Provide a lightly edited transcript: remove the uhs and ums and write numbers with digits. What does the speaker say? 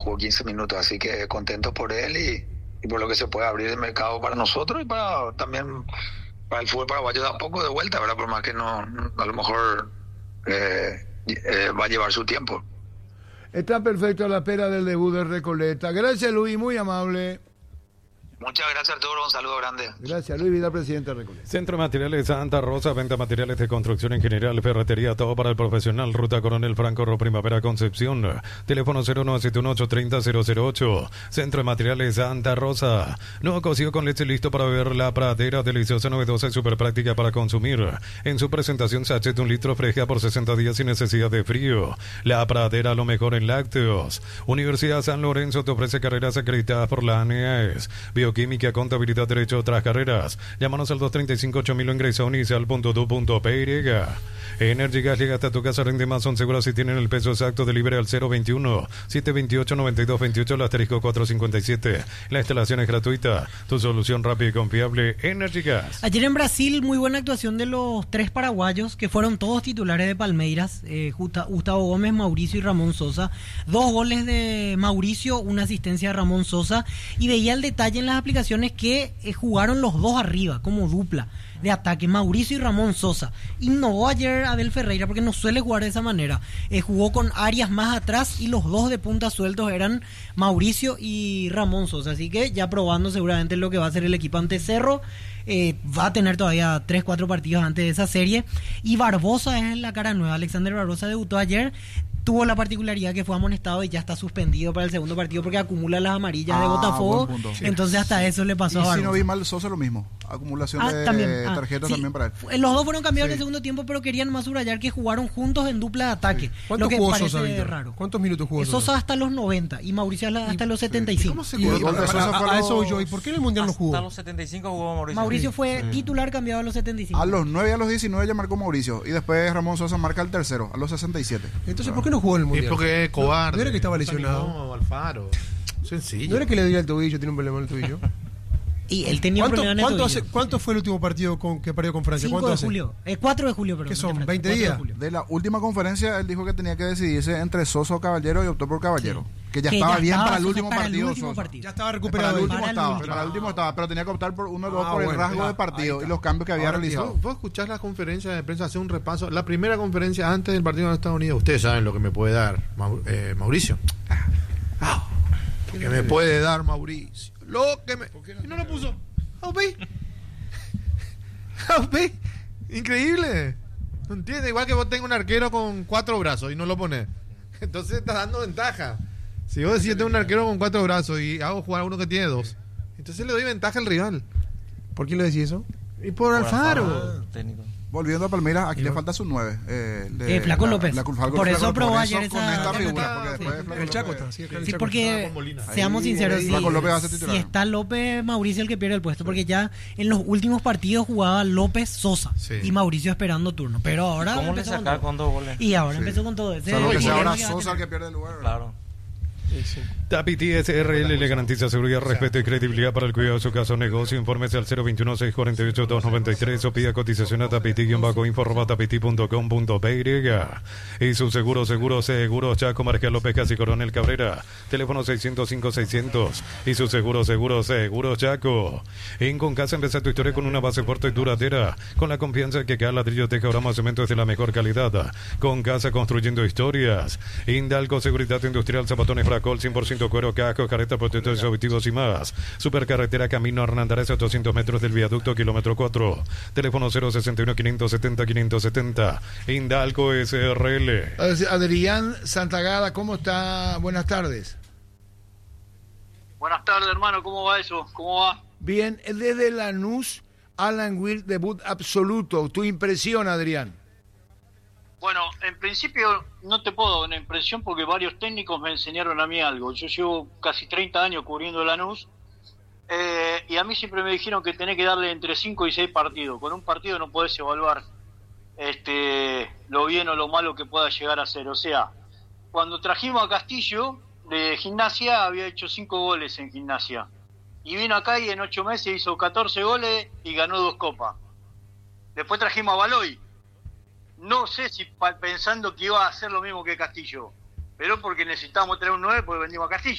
jugó 15 minutos, así que contento por él y por lo que se puede abrir el mercado para nosotros y para también para el fútbol paraguayo da poco de vuelta, ¿verdad? Por más que a lo mejor va a llevar su tiempo. Está perfecto a la espera del debut de Recoleta. Gracias, Luis, muy amable. Muchas gracias, Arturo, un saludo grande. Gracias, Luis Vidal, presidente de Recoleta. Centro de Materiales Santa Rosa, venta materiales de construcción en general, ferretería, todo para el profesional. Ruta Coronel Franco, Primavera, Concepción. Teléfono 0971-830-008. Centro de Materiales Santa Rosa. Nuevo cocido con leche listo para beber. La Pradera, deliciosa, novedosa y súper práctica para consumir. En su presentación, sachet de 1 litro fresca por 60 días sin necesidad de frío. La Pradera, lo mejor en lácteos. Universidad San Lorenzo te ofrece carreras acreditadas por la ANEAES. Bioquímica, contabilidad, derecho, otras carreras. Llámanos al 235-8000 o ingresa a unicel.edu.py. Energy Gas llega hasta tu casa, rinde más, son seguros si tienen el peso exacto. Delivery al 021-728-9228, el asterisco 457. La instalación es gratuita. Tu solución rápida y confiable, Energy Gas. Ayer en Brasil, muy buena actuación de los 3 paraguayos, que fueron todos titulares de Palmeiras. Gustavo Gómez, Mauricio y Ramón Sosa. 2 goles de Mauricio, una asistencia de Ramón Sosa. Y veía el detalle en las aplicaciones que jugaron los dos arriba, como dupla de ataque, Mauricio y Ramón Sosa. Innovó ayer Abel Ferreira porque no suele jugar de esa manera. Jugó con Arias más atrás y los dos de punta sueltos eran Mauricio y Ramón Sosa. Así que ya probando seguramente lo que va a hacer el equipo ante Cerro. Va a tener todavía 3-4 partidos antes de esa serie. Y Barbosa es la cara nueva. Alexander Barbosa debutó ayer. Tuvo la particularidad que fue amonestado y ya está suspendido para el segundo partido porque acumula las amarillas de Botafogo. Entonces hasta eso le pasó a Barbosa. Y si no vi mal, Sosa lo mismo. Acumulación de tarjetas también para él. Los dos fueron cambiados en el segundo tiempo, pero querían más subrayar que jugaron juntos en dupla de ataque. ¿Cuánto lo que jugó parece Sosa, raro. ¿Cuántos minutos jugó Sosa? Sosa hasta los 90 y Mauricio hasta los 75. ¿Cómo se jugó? A eso voy yo. ¿Y por qué en el Mundial no jugó? Hasta los 75 jugó Mauricio. Mauricio fue titular cambiado a los 75. A los 9 y a los 19 ya marcó Mauricio. Y después Ramón Sosa marca el tercero, a los 67. Entonces, ¿por qué no jugó en el Mundial? Es porque es cobarde. No era que estaba lesionado. No, Alfaro. Sencillo. No era que le dio el tobillo, tiene un problema en el tobillo. Y él tenía un problema en el tobillo. ¿Cuánto fue el último partido que perdió con Francia? 5 de julio. 4 de julio, perdón. ¿Qué son? ¿20 días? De la última conferencia, él dijo que tenía que decidirse entre Sosa o Caballero y optó por Caballero. Que ya estaba bien para el último partido. Ya estaba recuperado. Para el último estaba, pero tenía que optar por uno o dos por el rasgo de partido y los cambios que había realizado. Vos escuchás las conferencias de prensa, hacer un repaso. La primera conferencia antes del partido de Estados Unidos, ustedes saben lo que me puede dar Mauricio. ¿Qué me puede dar Mauricio? Lo que me... ¿Y no lo puso? Increíble. No entiende. Igual que vos tengas un arquero con 4 brazos y no lo pones. Entonces estás dando ventaja. Si vos decís tengo un arquero con 4 brazos y hago jugar a uno que tiene 2, entonces le doy ventaja al rival. ¿Por qué le decís eso? Y por Alfaro. Técnico. Volviendo a Palmeiras, aquí le falta su 9. Flaco López. Por eso probó ayer esa figura. El Chaco está. Sí, porque seamos sinceros, si está López, Mauricio el que pierde el puesto, porque ya en los últimos partidos jugaba López Sosa y Mauricio esperando turno. Pero ahora ¿cómo le saca con 2 goles? Y ahora empezó con todo ese. Solo que sea ahora Sosa el que pierde el lugar. Claro. Tapiti SRL le garantiza seguridad, respeto y credibilidad para el cuidado de su caso o negocio. Infórmese al 021-648-293 o pida cotización a tapiti-info@tapiti.com.py. Y su seguro Chaco, Marcial López, Casi Coronel Cabrera. Teléfono 605-600. Y su seguro Chaco. En Concasa empieza tu historia con una base fuerte y duradera. Con la confianza que cada ladrillo, teja, brama, cemento es de la mejor calidad. Concasa, construyendo historias. Indalco, seguridad industrial, zapatones, Fracol, 100% cuero, casco, careta, protectores auditivos y más. Supercarretera Camino Hernandez a 200 metros del viaducto, kilómetro 4. Teléfono 061-570-570. Indalco SRL. Adrián Santagada, ¿cómo está? Buenas tardes. Buenas tardes, hermano. ¿Cómo va eso? ¿Cómo va? Bien, desde Lanús, Alan Will, debut absoluto. ¿Tu impresión, Adrián? Bueno, en principio no te puedo dar una impresión porque varios técnicos me enseñaron a mí algo. Yo llevo casi 30 años cubriendo Lanús y a mí siempre me dijeron que tenés que darle entre 5 y 6 partidos. Con un partido no podés evaluar lo bien o lo malo que pueda llegar a ser. O sea, cuando trajimos a Castillo de Gimnasia, había hecho 5 goles en Gimnasia. Y vino acá y en 8 meses hizo 14 goles y ganó 2 copas. Después trajimos a Baloy. No sé si pensando que iba a hacer lo mismo que Castillo, pero porque necesitábamos tener un 9 porque vendimos a Castillo.